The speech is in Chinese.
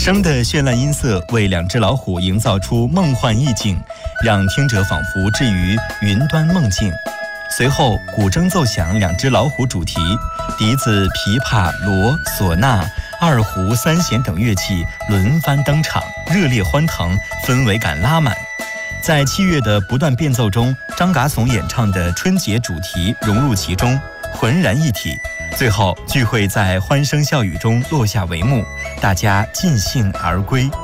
声的绚烂音色为两只老虎营造出梦幻意境，让听者仿佛置于云端梦境。随后，古筝奏响两只老虎主题，笛子、琵琶、锣、唢呐、二胡、三弦等乐器轮番登场，热烈欢腾，氛围感拉满。在器乐的不断变奏中，张嘎怂演唱的春节主题融入其中，浑然一体。最后，聚会在欢声笑语中落下帷幕，大家尽兴而归。